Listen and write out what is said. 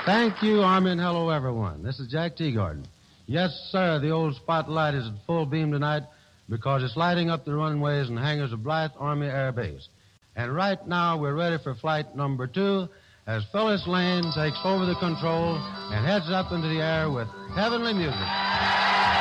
Thank you, Army, and hello, everyone. This is Jack T. Gordon. Yes, sir, the old spotlight is at full beam tonight because it's lighting up the runways and hangars of Blythe Army Air Base. And right now, we're ready for flight number 2 as Phyllis Lane takes over the control and heads up into the air with heavenly music.